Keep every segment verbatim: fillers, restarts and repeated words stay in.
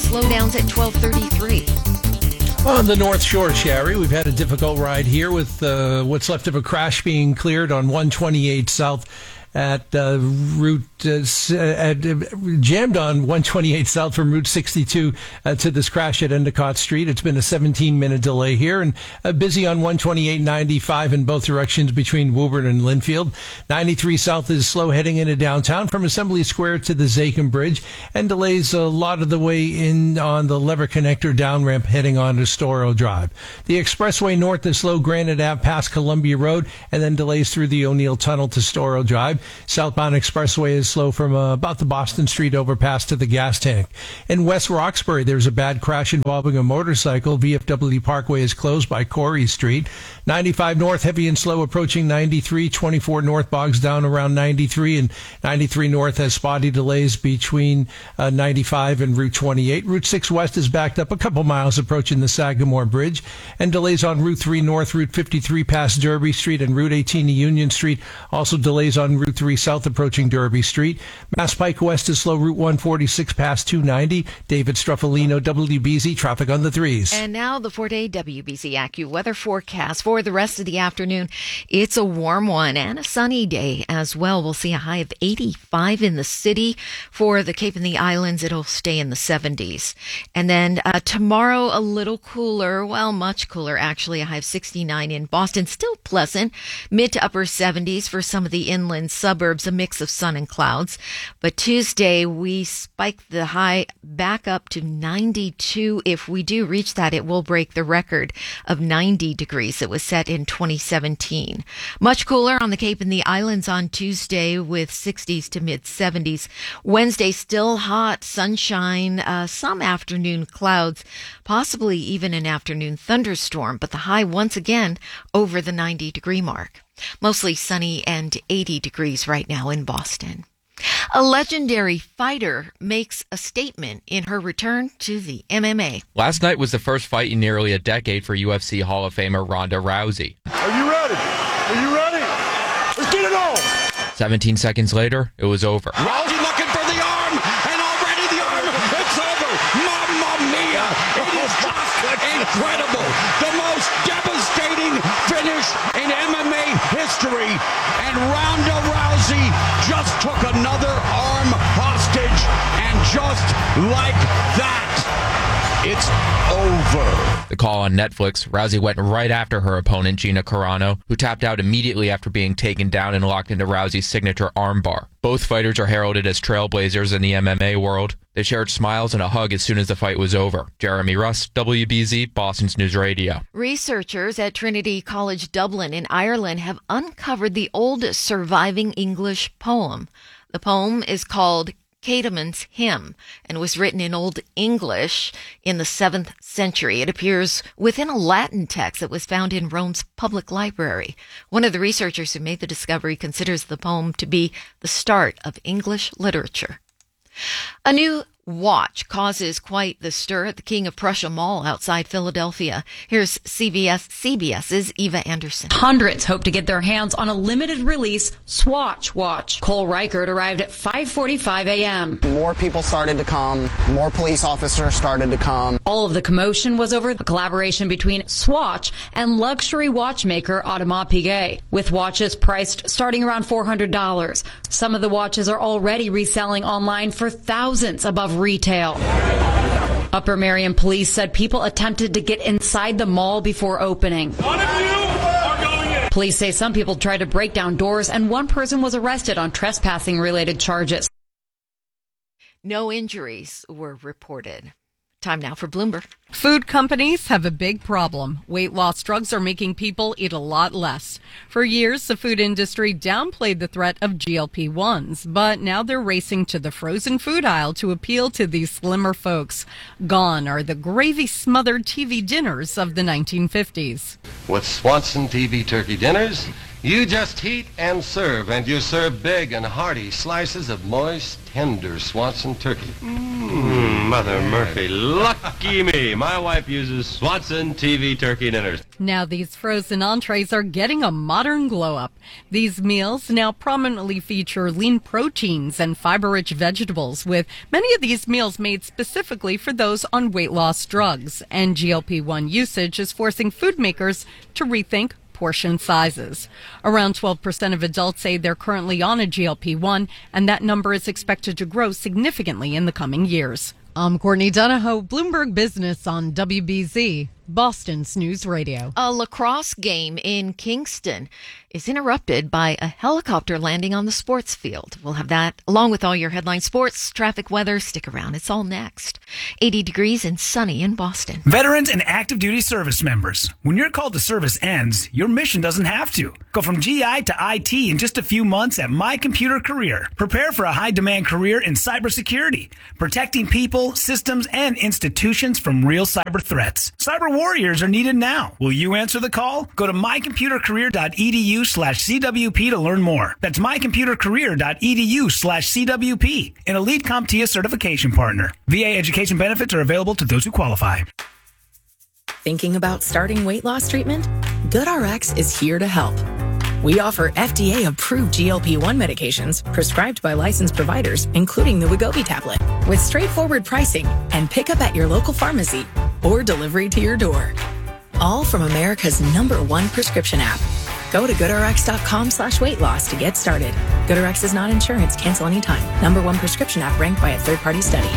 slowdowns at twelve thirty-three. On the North Shore, Sherry, we've had a difficult ride here with uh, what's left of a crash being cleared on one twenty-eight South at uh, Route, uh, at, uh, jammed on one twenty-eight South from Route sixty-two uh, to this crash at Endicott Street. It's been a seventeen-minute delay here, and uh, busy on one twenty-eight ninety-five in both directions between Woburn and Linfield. ninety-three South is slow heading into downtown from Assembly Square to the Zakim Bridge, and delays a lot of the way in on the Lever Connector down ramp heading on to Storrow Drive. The expressway north is slow Granite Ave past Columbia Road, and then delays through the O'Neill Tunnel to Storrow Drive. Southbound expressway is slow from uh, about the Boston Street overpass to the gas tank. In West Roxbury, there's a bad crash involving a motorcycle. V F W Parkway is closed by Corey Street. ninety-five north, heavy and slow approaching ninety-three. twenty-four north bogs down around ninety-three, and ninety-three north has spotty delays between uh, ninety-five and Route twenty-eight. Route six west is backed up a couple miles approaching the Sagamore Bridge, and delays on Route three north, Route fifty-three past Derby Street, and Route eighteen to Union Street. Also delays on Route three south approaching Derby Street. Mass Pike west is slow Route one forty-six past two ninety. David Struffolino, W B Z, traffic on the threes. And now the four-day W B Z AccuWeather forecast for the rest of the afternoon. It's a warm one and a sunny day as well. We'll see a high of eighty-five in the city. For the Cape and the Islands, it'll stay in the seventies. And then uh, tomorrow, a little cooler, well, much cooler actually, a high of sixty-nine in Boston. Still pleasant, mid to upper seventies for some of the inland suburbs, a mix of sun and clouds. But Tuesday, we spike the high back up to ninety-two. If we do reach that, it will break the record of ninety degrees. It was set in twenty seventeen. Much cooler on the Cape and the Islands on Tuesday with sixties to mid seventies. Wednesday, still hot, sunshine, uh, some afternoon clouds, possibly even an afternoon thunderstorm, but the high once again over the ninety degree mark. Mostly sunny and eighty degrees right now in Boston. A legendary fighter makes a statement in her return to the M M A. Last night was the first fight in nearly a decade for U F C Hall of Famer Ronda Rousey. Are you ready? Are you ready? Let's get it on! seventeen seconds later, it was over. Rousey looking for the arm, and already the arm, it's over! Mamma mia! It is just incredible! The most devastating finish in M M A history, and Ronda Rousey just took another arm hostage, and just like that, it's over. The call on Netflix, Rousey went right after her opponent, Gina Carano, who tapped out immediately after being taken down and locked into Rousey's signature armbar. Both fighters are heralded as trailblazers in the M M A world. They shared smiles and a hug as soon as the fight was over. Jeremy Russ, W B Z, Boston's News Radio. Researchers at Trinity College Dublin in Ireland have uncovered the oldest surviving English poem. The poem is called Caedmon's Hymn and was written in Old English in the seventh century. It appears within a Latin text that was found in Rome's public library. One of the researchers who made the discovery considers the poem to be the start of English literature. A new watch causes quite the stir at the King of Prussia Mall outside Philadelphia. Here's C B S CBS's Eva Anderson. Hundreds hope to get their hands on a limited release Swatch watch. Cole Reichert arrived at five forty-five a.m. More people started to come. More police officers started to come. All of the commotion was over a collaboration between Swatch and luxury watchmaker Audemars Piguet, with watches priced starting around four hundred dollars. Some of the watches are already reselling online for thousands above retail. Upper Merion police said people attempted to get inside the mall before opening. One of you are going in. Police say some people tried to break down doors, and one person was arrested on trespassing-related charges. No injuries were reported. Time now for Bloomberg. Food companies have a big problem. Weight loss drugs are making people eat a lot less. For years, the food industry downplayed the threat of G L P ones, but now they're racing to the frozen food aisle to appeal to these slimmer folks. Gone are the gravy-smothered T V dinners of the nineteen fifties. With Swanson T V turkey dinners, You just heat and serve, and you serve big and hearty slices of moist, tender Swanson turkey. Mmm, Mother Murphy, lucky me. My wife uses Swanson T V turkey dinners. Now these frozen entrees are getting a modern glow-up. These meals now prominently feature lean proteins and fiber-rich vegetables, with many of these meals made specifically for those on weight loss drugs. And G L P one usage is forcing food makers to rethink portion sizes. Around twelve percent of adults say they're currently on a G L P one, and that number is expected to grow significantly in the coming years. I'm Courtney Donahoe, Bloomberg Business on W B Z, Boston's News Radio. A lacrosse game in Kingston is interrupted by a helicopter landing on the sports field. We'll have that along with all your headline sports, traffic, weather. Stick around. It's all next. eighty degrees and sunny in Boston. Veterans and active duty service members. When your call to service ends, your mission doesn't have to. Go from G I to I T in just a few months at My Computer Career. Prepare for a high-demand career in cybersecurity, protecting people, systems, and institutions from real cyber threats. Cyber warriors are needed now. Will you answer the call? Go to my computer career dot e d u slash C W P to learn more. That's my computer career dot e d u slash C W P, an elite CompTIA certification partner. V A education benefits are available to those who qualify. Thinking about starting weight loss treatment? GoodRx is here to help. We offer F D A-approved G L P one medications prescribed by licensed providers, including the Wegovy tablet, with straightforward pricing and pickup at your local pharmacy or delivery to your door. All from America's number one prescription app. Go to GoodRx.com slash weight loss to get started. GoodRx is not insurance. Cancel anytime. Number one prescription app ranked by a third-party study.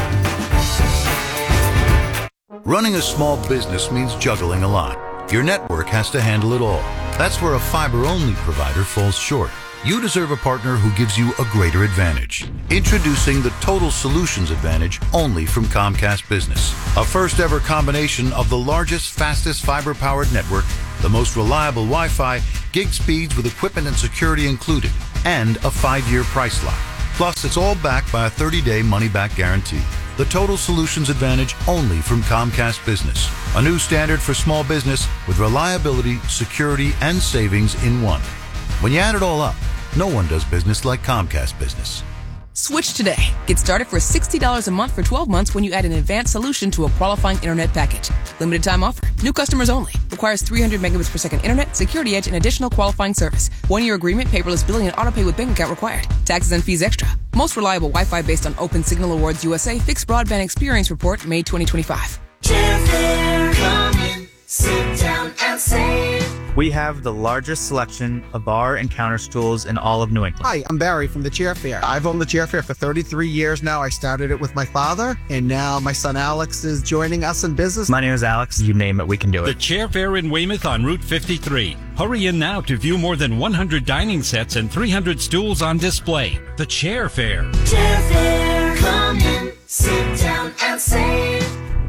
Running a small business means juggling a lot. Your network has to handle it all. That's where a fiber-only provider falls short. You deserve a partner who gives you a greater advantage. Introducing the Total Solutions Advantage only from Comcast Business. A first-ever combination of the largest, fastest fiber-powered network, the most reliable Wi-Fi, gig speeds with equipment and security included, and a five-year price lock. Plus, it's all backed by a thirty-day money-back guarantee. The Total Solutions Advantage only from Comcast Business. A new standard for small business with reliability, security, and savings in one. When you add it all up, no one does business like Comcast Business. Switch today. Get started for sixty dollars a month for twelve months when you add an advanced solution to a qualifying internet package. Limited time offer. New customers only. Requires three hundred megabits per second internet, security edge, and additional qualifying service. One-year agreement, paperless billing, and autopay with bank account required. Taxes and fees extra. Most reliable Wi-Fi based on Open Signal Awards U S A Fixed Broadband Experience Report, May twenty twenty-five. Chairfair, come in, sit down and save. We have the largest selection of bar and counter stools in all of New England. Hi, I'm Barry from the Chair Fair. I've owned the Chair Fair for thirty-three years now. I started it with my father, and now my son Alex is joining us in business. My name is Alex. You name it, we can do it. The Chair Fair in Weymouth on Route fifty-three. Hurry in now to view more than one hundred dining sets and three hundred stools on display. The Chair Fair. Chair Fair, come in, sit down and save.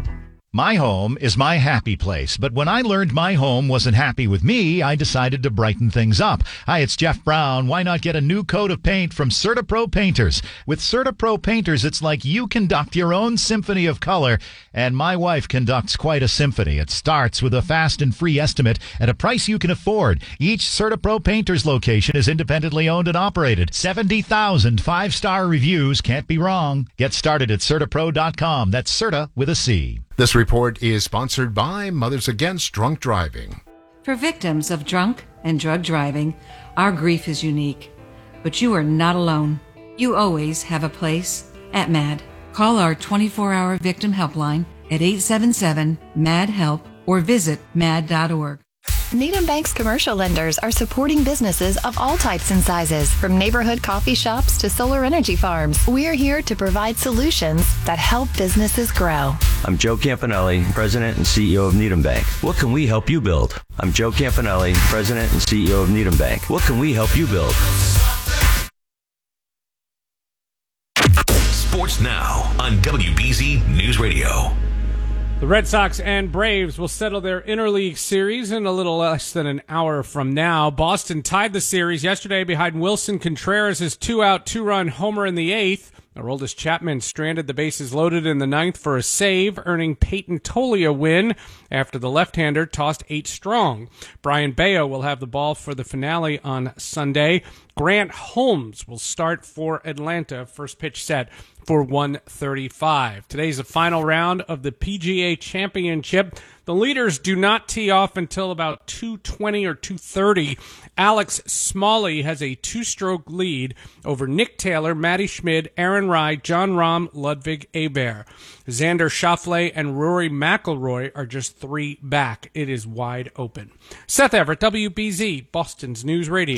My home is my happy place, but when I learned my home wasn't happy with me, I decided to brighten things up. Hi, it's Jeff Brown. Why not get a new coat of paint from CertaPro Painters? With CertaPro Painters, it's like you conduct your own symphony of color, and my wife conducts quite a symphony. It starts with a fast and free estimate at a price you can afford. Each CertaPro Painters location is independently owned and operated. seventy thousand five-star reviews. Can't be wrong. Get started at Certapro dot com. That's Certa with a C. This report is sponsored by Mothers Against Drunk Driving. For victims of drunk and drug driving, our grief is unique. But you are not alone. You always have a place at MAD. Call our twenty-four hour victim helpline at eight seven seven, M A D, HELP or visit mad dot org. Needham Bank's commercial lenders are supporting businesses of all types and sizes, from neighborhood coffee shops to solar energy farms. We're here to provide solutions that help businesses grow. I'm Joe Campanelli, President and C E O of Needham Bank. What can we help you build? I'm Joe Campanelli, President and C E O of Needham Bank. What can we help you build? Sports Now on W B Z News Radio. The Red Sox and Braves will settle their interleague series in a little less than an hour from now. Boston tied the series yesterday behind Wilson Contreras' two-out, two-run homer in the eighth. Aroldis Chapman stranded the bases loaded in the ninth for a save, earning Peyton Tolley a win after the left-hander tossed eight strong. Brian Bayo will have the ball for the finale on Sunday. Grant Holmes will start for Atlanta, first pitch set for one thirty-five. Today's the final round of the P G A Championship. The leaders do not tee off until about two twenty or two thirty. Alex Smalley has a two-stroke lead over Nick Taylor, Matty Schmid, Aaron Rai, John Rahm, Ludwig Abear. Xander Schauffele and Rory McIlroy are just three back. It is wide open. Seth Everett, W B Z, Boston's News Radio.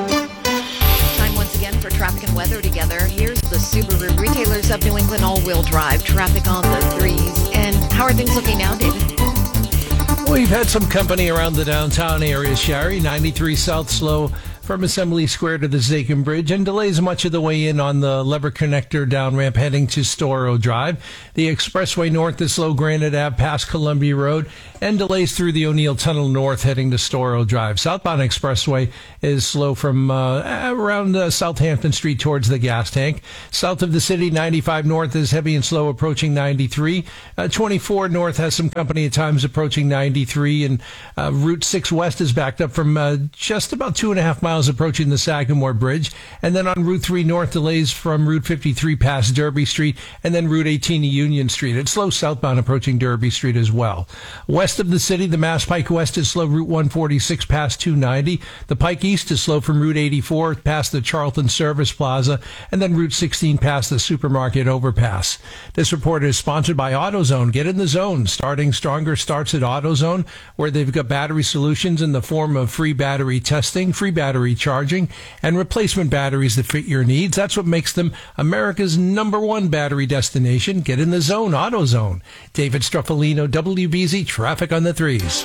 Time once again for traffic and weather together. Here's the Subaru Retailers of New England all-wheel drive. Traffic on the threes. And how are things looking now, David? We've had some company around the downtown area, Shari. ninety-three South slow from Assembly Square to the Zakin Bridge, and delays much of the way in on the Lever Connector down ramp heading to Storrow Drive. The Expressway North is slow, Granite Ave past Columbia Road, and delays through the O'Neill Tunnel North heading to Storrow Drive. Southbound Expressway is slow from uh, around uh, Southampton Street towards the gas tank. South of the city, ninety-five North is heavy and slow approaching ninety-three. Uh, twenty-four North has some company at times approaching ninety-three, and uh, Route six West is backed up from uh, just about two and a half miles approaching the Sagamore Bridge. And then on Route three North, delays from Route fifty-three past Derby Street, and then Route eighteen to Union Street. It's slow southbound approaching Derby Street as well. West of the city, the Mass Pike West is slow Route one forty-six past two ninety. The Pike East is slow from Route eighty-four past the Charlton Service Plaza, and then Route sixteen past the Supermarket Overpass. This report is sponsored by AutoZone. Get in the zone. Starting Stronger starts at AutoZone, where they've got battery solutions in the form of free battery testing, free battery charging, and replacement batteries that fit your needs. That's what makes them America's number one battery destination. Get in the zone, AutoZone. David Struffolino, W B Z Traffic on the Threes.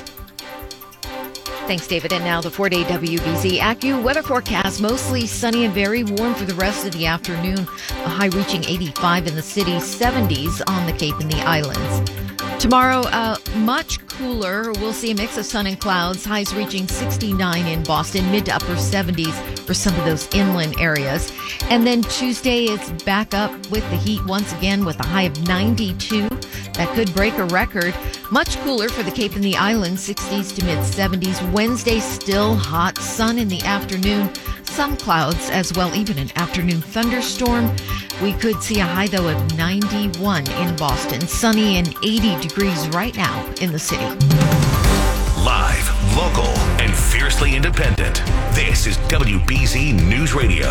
Thanks, David. And now the four-day W B Z AccuWeather forecast. Mostly sunny and very warm for the rest of the afternoon. A high reaching eighty-five in the city, seventies on the Cape and the Islands. Tomorrow, uh, much cooler. We'll see a mix of sun and clouds. Highs reaching sixty-nine in Boston, mid to upper seventies for some of those inland areas. And then Tuesday, it's back up with the heat once again with a high of ninety-two. That could break a record. Much cooler for the Cape and the Islands, sixties to mid seventies. Wednesday, still hot. Sun in the afternoon. Some clouds as well, even an afternoon thunderstorm. We could see a high, though, of ninety-one in Boston. Sunny and eighty degrees right now in the city. Live, local, and fiercely independent. This is W B Z News Radio.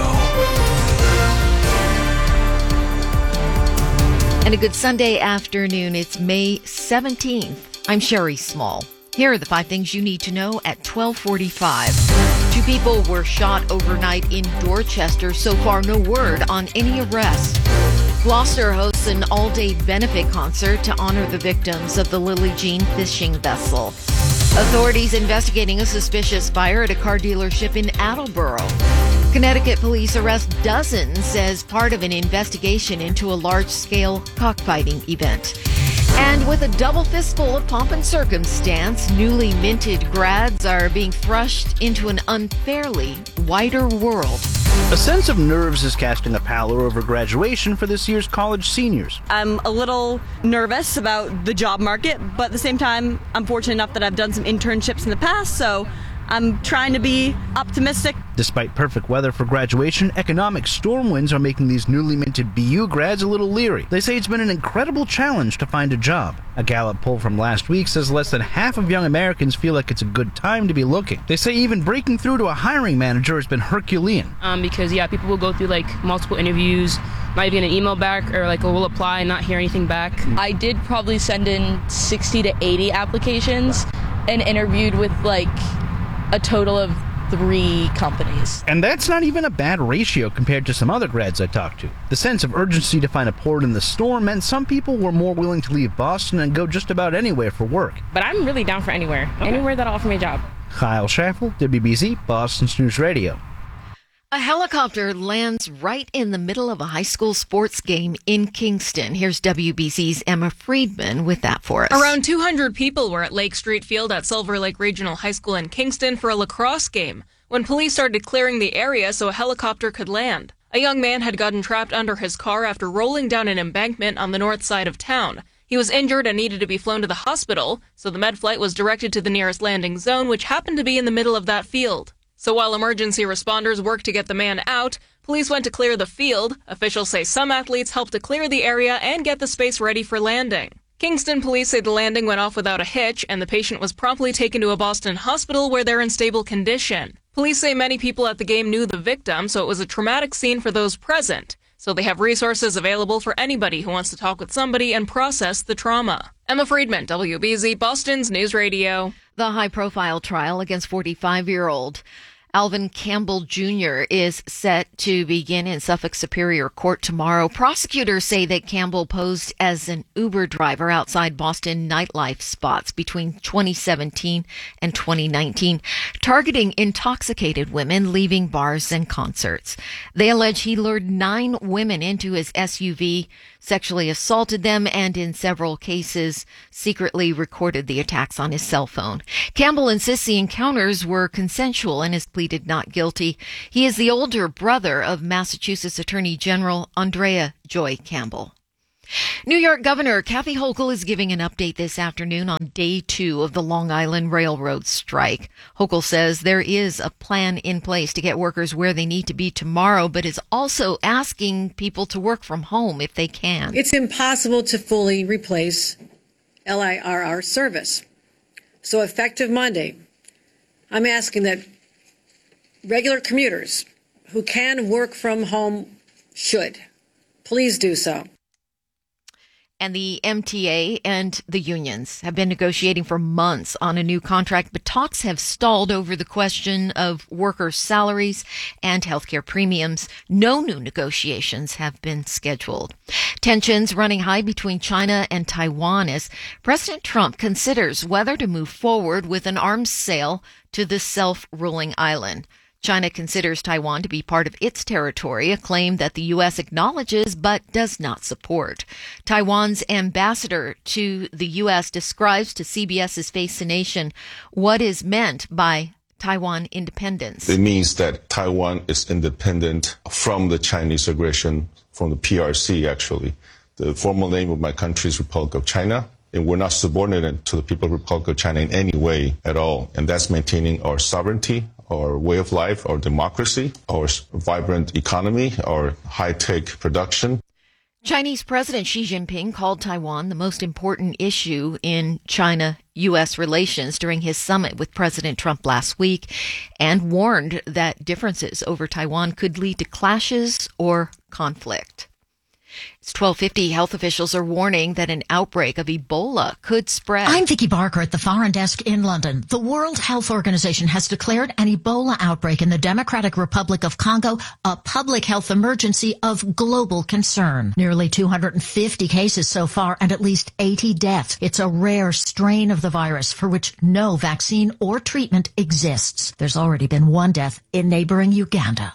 And a good Sunday afternoon. It's May seventeenth. I'm Sherry Small. Here are the five things you need to know at twelve forty-five. Two people were shot overnight in Dorchester. So far, no word on any arrests. Gloucester hosts an all-day benefit concert to honor the victims of the Lily Jean fishing vessel. Authorities investigating a suspicious fire at a car dealership in Attleboro. Connecticut police arrest dozens as part of an investigation into a large-scale cockfighting event. And with a double fistful of pomp and circumstance, newly minted grads are being thrust into an unfairly wider world. A sense of nerves is casting a pallor over graduation for this year's college seniors. I'm a little nervous about the job market, but at the same time, I'm fortunate enough that I've done some internships in the past, so I'm trying to be optimistic. Despite perfect weather for graduation, economic storm winds are making these newly minted B U grads a little leery. They say it's been an incredible challenge to find a job. A Gallup poll from last week says less than half of young Americans feel like it's a good time to be looking. They say even breaking through to a hiring manager has been Herculean. Um, because, yeah, people will go through, like, multiple interviews, might get an email back, or, like, we'll apply and not hear anything back. I did probably send in sixty to eighty applications and interviewed with, like, a total of three companies. And that's not even a bad ratio compared to some other grads I talked to. The sense of urgency to find a port in the storm meant some people were more willing to leave Boston and go just about anywhere for work. But I'm really down for anywhere. Okay. Anywhere that'll offer me a job. Kyle Schaffel, W B Z, Boston's News Radio. A helicopter lands right in the middle of a high school sports game in Kingston. Here's W B Z's Emma Friedman with that for us. Around two hundred people were at Lake Street Field at Silver Lake Regional High School in Kingston for a lacrosse game when police started clearing the area so a helicopter could land. A young man had gotten trapped under his car after rolling down an embankment on the north side of town. He was injured and needed to be flown to the hospital, so the med flight was directed to the nearest landing zone, which happened to be in the middle of that field. So while emergency responders worked to get the man out, police went to clear the field. Officials say some athletes helped to clear the area and get the space ready for landing. Kingston police say the landing went off without a hitch, and the patient was promptly taken to a Boston hospital where they're in stable condition. Police say many people at the game knew the victim, so it was a traumatic scene for those present. So they have resources available for anybody who wants to talk with somebody and process the trauma. Emma Friedman, W B Z, Boston's News Radio. The high-profile trial against forty-five-year-old Alvin Campbell Junior is set to begin in Suffolk Superior Court tomorrow. Prosecutors say that Campbell posed as an Uber driver outside Boston nightlife spots between twenty seventeen and twenty nineteen, targeting intoxicated women leaving bars and concerts. They allege he lured nine women into his S U V, sexually assaulted them, and in several cases secretly recorded the attacks on his cell phone. Campbell insists the encounters were consensual and has pleaded not guilty. He is the older brother of Massachusetts Attorney General Andrea Joy Campbell. New York Governor Kathy Hochul is giving an update this afternoon on day two of the Long Island Railroad strike. Hochul says there is a plan in place to get workers where they need to be tomorrow, but is also asking people to work from home if they can. It's impossible to fully replace L I R R service. So effective Monday, I'm asking that regular commuters who can work from home should. Please do so. And the M T A and the unions have been negotiating for months on a new contract, but talks have stalled over the question of workers' salaries and healthcare premiums. No new negotiations have been scheduled. Tensions running high between China and Taiwan as President Trump considers whether to move forward with an arms sale to the self-ruling island. China considers Taiwan to be part of its territory, a claim that the U S acknowledges but does not support. Taiwan's ambassador to the U S describes to CBS's Face the Nation what is meant by Taiwan independence. It means that Taiwan is independent from the Chinese aggression, from the P R C, actually. The formal name of my country is Republic of China. And we're not subordinate to the People's Republic of China in any way at all. And that's maintaining our sovereignty, our way of life, our democracy, our vibrant economy, our high-tech production. Chinese President Xi Jinping called Taiwan the most important issue in China-U S relations during his summit with President Trump last week and warned that differences over Taiwan could lead to clashes or conflict. It's twelve fifty. Health officials are warning that an outbreak of Ebola could spread. I'm Vicki Barker at the Foreign Desk in London. The World Health Organization has declared an Ebola outbreak in the Democratic Republic of Congo a public health emergency of global concern. Nearly two hundred fifty cases so far and at least eighty deaths. It's a rare strain of the virus for which no vaccine or treatment exists. There's already been one death in neighboring Uganda.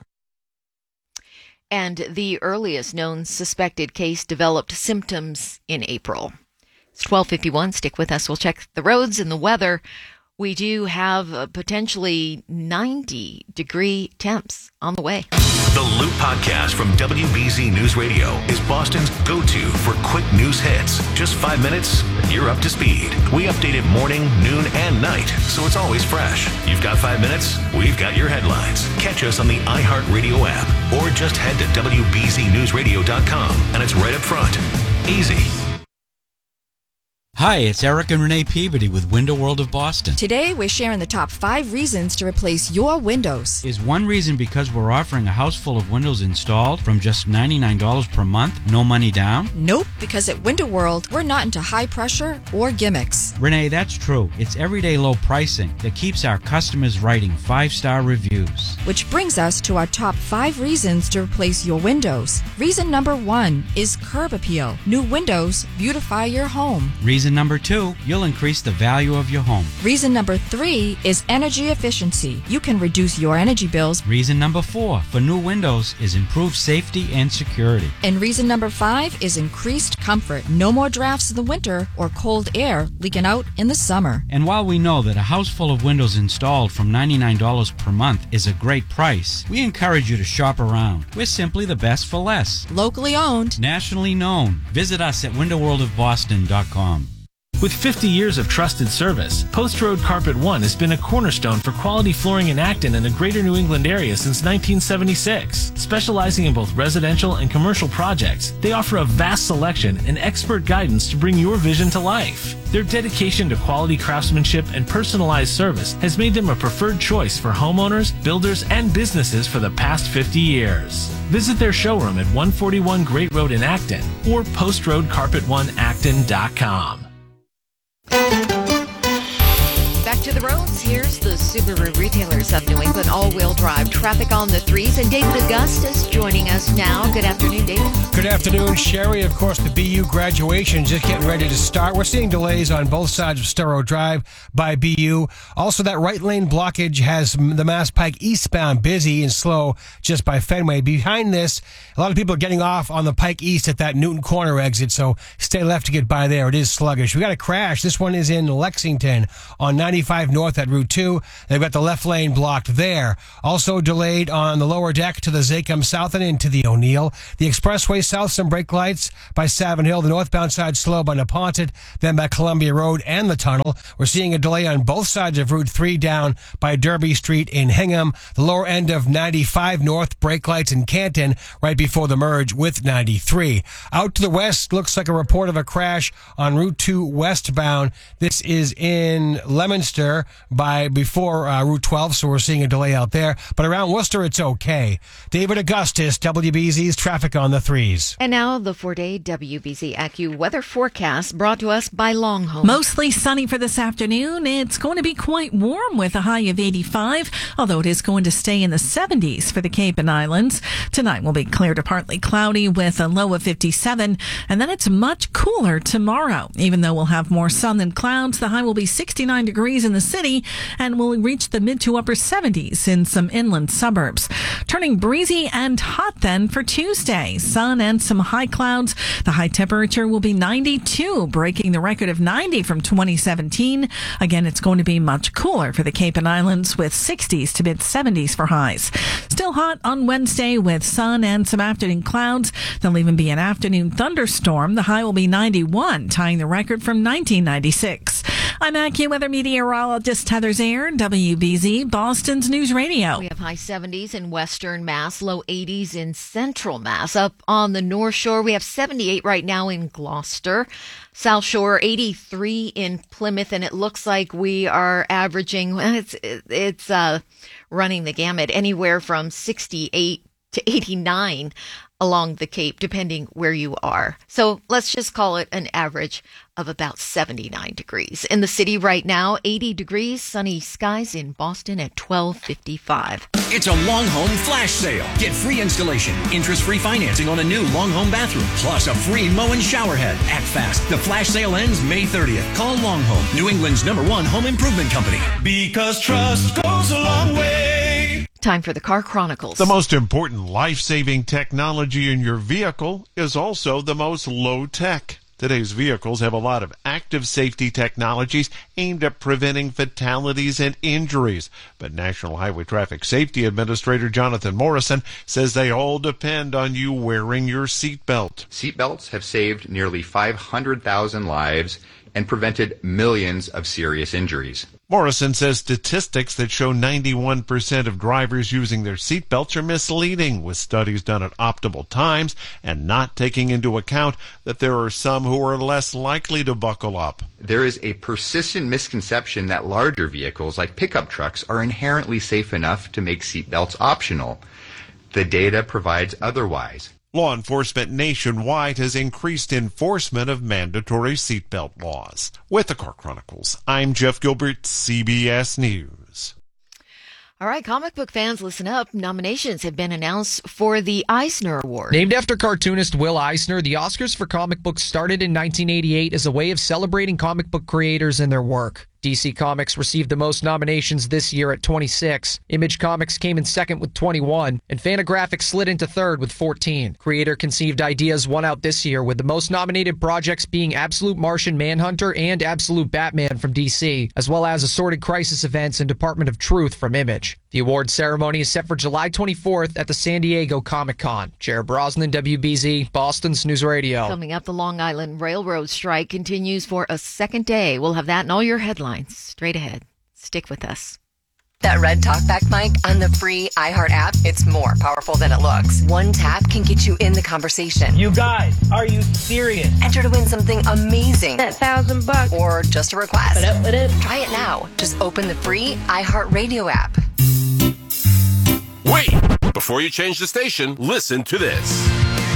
And the earliest known suspected case developed symptoms in April. It's twelve fifty-one. Stick with us. We'll check the roads and the weather. We do have a potentially ninety degree temps on the way. The Loop Podcast from W B Z News Radio is Boston's go-to for quick news hits. Just five minutes, and you're up to speed. We update it morning, noon, and night, so it's always fresh. You've got five minutes, we've got your headlines. Catch us on the iHeartRadio app, or just head to W B Z news radio dot com, and it's right up front. Easy. Hi, it's Eric and Renee Peabody with Window World of Boston. Today, we're sharing the top five reasons to replace your windows. Is one reason because we're offering a house full of windows installed from just ninety-nine dollars per month, no money down? Nope, because at Window World, we're not into high pressure or gimmicks. Renee, that's true. It's everyday low pricing that keeps our customers writing five-star reviews. Which brings us to our top five reasons to replace your windows. Reason number one is curb appeal. New windows beautify your home. Reason number two, you'll increase the value of your home. Reason number three is energy efficiency. You can reduce your energy bills. Reason number four for new windows is improved safety and security. And reason number five is increased comfort. No more drafts in the winter or cold air leaking out in the summer. And while we know that a house full of windows installed from ninety-nine dollars per month is a great price, we encourage you to shop around. We're simply the best for less. Locally owned. Nationally known. Visit us at window world of boston dot com. With fifty years of trusted service, Post Road Carpet One has been a cornerstone for quality flooring in Acton and the greater New England area since nineteen seventy-six. Specializing in both residential and commercial projects, they offer a vast selection and expert guidance to bring your vision to life. Their dedication to quality craftsmanship and personalized service has made them a preferred choice for homeowners, builders, and businesses for the past fifty years. Visit their showroom at one forty-one Great Road in Acton or post road carpet one acton dot com. Back to the roads. Here's the Subaru Retailers of New England all-wheel drive traffic on the threes. And David Augustus joining us now. Good afternoon, David. Good afternoon, Sherry. Of course, the B U graduation just getting ready to start. We're seeing delays on both sides of Storrow Drive by B U. Also, that right lane blockage has the Mass Pike eastbound busy and slow just by Fenway. Behind this, a lot of people are getting off on the Pike East at that Newton Corner exit, so stay left to get by there. It is sluggish. We got a crash. This one is in Lexington on ninety-five North at Route two. They've got the left lane blocked there. Also delayed on the lower deck to the Zachem South and into the O'Neill. The expressway south, some brake lights by Savin Hill. The northbound side slow by Nepontet, then by Columbia Road and the tunnel. We're seeing a delay on both sides of Route three down by Derby Street in Hingham. The lower end of ninety-five North, brake lights in Canton right before the merge with ninety-three. Out to the west, looks like a report of a crash on Route two westbound. This is in Leominster by before uh, Route twelve, so we're seeing a delay out there. But around Worcester, it's okay. David Augustus, W B Z's traffic on the threes. And now the four-day W B Z AccuWeather weather forecast brought to us by Longhome. Mostly sunny for this afternoon. It's going to be quite warm with a high of eighty-five, although it is going to stay in the seventies for the Cape and Islands. Tonight will be clear to partly cloudy with a low of fifty-seven, and then it's much cooler tomorrow. Even though we'll have more sun than clouds, the high will be sixty-nine degrees in the city and will reach the mid to upper seventies in some inland suburbs. Turning breezy and hot then for Tuesday. Sun and some high clouds. The high temperature will be ninety-two, breaking the record of ninety from twenty seventeen. Again, it's going to be much cooler for the Cape and Islands with sixties to mid seventies for highs. Still hot on Wednesday with sun and some afternoon clouds. There'll even be an afternoon thunderstorm. The high will be ninety-one, tying the record from nineteen ninety-six. I'm AccuWeather meteorologist Heather Zaire, W B Z, Boston's News Radio. We have high seventies in western Mass, low eighties in central Mass. Up on the North Shore, we have seventy-eight right now in Gloucester. South Shore, eighty-three in Plymouth, and it looks like we are averaging, it's, it's uh, running the gamut, anywhere from sixty-eight to eighty-nine along the Cape, depending where you are. So let's just call it an average of about seventy-nine degrees. In the city right now, eighty degrees, sunny skies in Boston at twelve fifty-five. It's a Longhome flash sale. Get free installation, interest-free financing on a new Longhome bathroom, plus a free Moen shower head. Act fast. The flash sale ends May thirtieth. Call Longhome, New England's number one home improvement company. Because trust goes a long way. Time for the Car Chronicles. The most important life-saving technology in your vehicle is also the most low-tech. Today's vehicles have a lot of active safety technologies aimed at preventing fatalities and injuries. But National Highway Traffic Safety Administrator Jonathan Morrison says they all depend on you wearing your seatbelt. Seatbelts have saved nearly five hundred thousand lives and prevented millions of serious injuries. Morrison says statistics that show ninety-one percent of drivers using their seatbelts are misleading, with studies done at optimal times and not taking into account that there are some who are less likely to buckle up. There is a persistent misconception that larger vehicles like pickup trucks are inherently safe enough to make seatbelts optional. The data provides otherwise. Law enforcement nationwide has increased enforcement of mandatory seatbelt laws. With the Car Chronicles, I'm Jeff Gilbert, C B S News. All right, comic book fans, listen up. Nominations have been announced for the Eisner Award. Named after cartoonist Will Eisner, the Oscars for comic books started in nineteen eighty-eight as a way of celebrating comic book creators and their work. D C Comics received the most nominations this year at twenty-six. Image Comics came in second with twenty-one, and Fantagraphics slid into third with fourteen. Creator-conceived ideas won out this year, with the most nominated projects being Absolute Martian Manhunter and Absolute Batman from D C, as well as Assorted Crisis Events and Department of Truth from Image. The award ceremony is set for July twenty-fourth at the San Diego Comic-Con. Jared Brosnan, W B Z, Boston's News Radio. Coming up, the Long Island Railroad strike continues for a second day. We'll have that and all your headlines straight ahead. Stick with us. That red talkback mic on the free iHeart app, it's more powerful than it looks. One tap can get you in the conversation. You guys, are you serious? Enter to win something amazing. That thousand bucks. Or just a request. Ba-da, ba-da. Try it now. Just open the free iHeart Radio app. Wait! Before you change the station, listen to this.